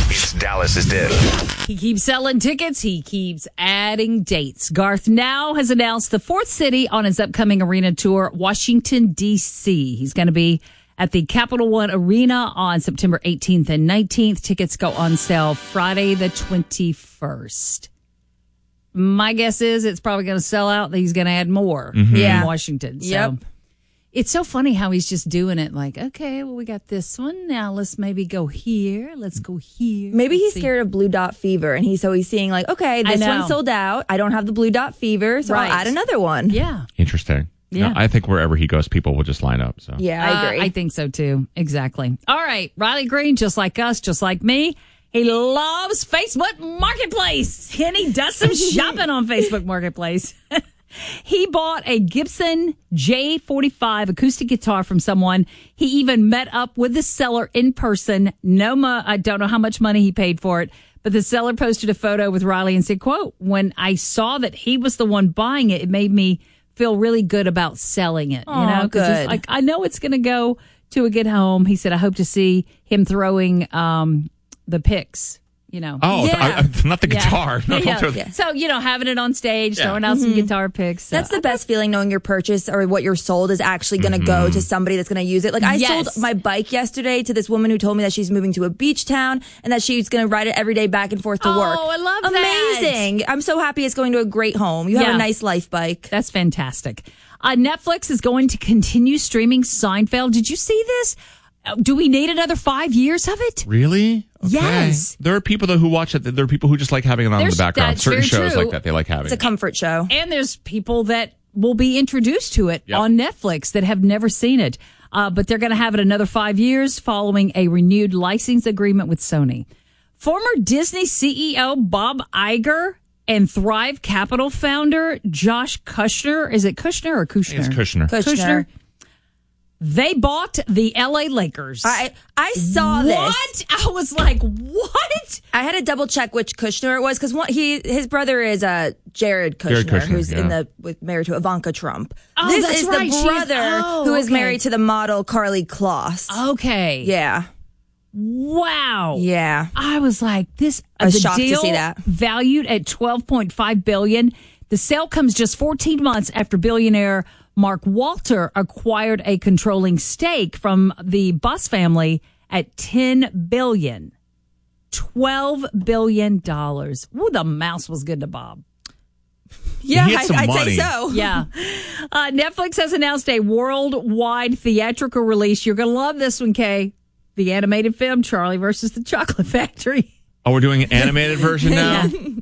It's Dallas's Dish. He keeps selling tickets. He keeps adding dates. Garth now has announced the fourth city on his upcoming arena tour, Washington, D.C. He's going to be at the Capital One Arena on September 18th and 19th. Tickets go on sale Friday the 21st. My guess is it's probably going to sell out. He's going to add more in Washington. So. It's so funny how he's just doing it like, okay, well, we got this one. Now let's maybe go here. Let's go here. Maybe he's scared of blue dot fever. And he's seeing like, okay, this one's sold out. I don't have the blue dot fever, so I'll add another one. Yeah. Interesting. Yeah. No, I think wherever he goes, people will just line up. So yeah, I agree. I think so too. Exactly. All right. Riley Green, just like us, just like me. He loves Facebook Marketplace. And he does some shopping on Facebook Marketplace. He bought a Gibson J45 acoustic guitar from someone. He even met up with the seller in person. I don't know how much money he paid for it, but the seller posted a photo with Riley and said, quote, "When I saw that he was the one buying it, it made me feel really good about selling it." Oh, you know, because like, I know it's going to go to a good home. He said, I hope to see him throwing the pics. You know, not the guitar. No, don't throw So, having it on stage, throwing out some guitar picks. So. That's the best feeling, knowing your purchase or what you're sold is actually going to go to somebody that's going to use it. Like, I sold my bike yesterday to this woman who told me that she's moving to a beach town and that she's going to ride it every day back and forth to work. Oh, I love that. Amazing. I'm so happy it's going to a great home. You have a nice life bike. That's fantastic. Netflix is going to continue streaming Seinfeld. Did you see this? Do we need another 5 years of it? Really? Okay. Yes. There are people who watch it. There are people who just like having it on in the background. Certain shows like that, they like having it. It's a comfort show. And there's people that will be introduced to it on Netflix that have never seen it. But they're going to have it another 5 years following a renewed license agreement with Sony. Former Disney CEO Bob Iger and Thrive Capital founder Josh Kushner. Is it Kushner or Kushner? It's Kushner. Kushner. They bought the LA Lakers. I saw this. What? I was like, what? I had to double check which Kushner it was because his brother is Jared Kushner, who's married to Ivanka Trump. Oh, this that's is right. the brother who is married to the model Carly Kloss. Okay. Yeah. Wow. Yeah. I was like, I was shocked to see that. Valued at $12.5 billion. The sale comes just 14 months after billionaire Mark Walter acquired a controlling stake from the Bus family at $10 billion. $12 billion. Ooh, the mouse was good to Bob. Yeah, I'd say so. Yeah. Netflix has announced a worldwide theatrical release. You're going to love this one, Kay. The animated film, Charlie versus the Chocolate Factory. Oh, we're doing an animated version now? Yeah.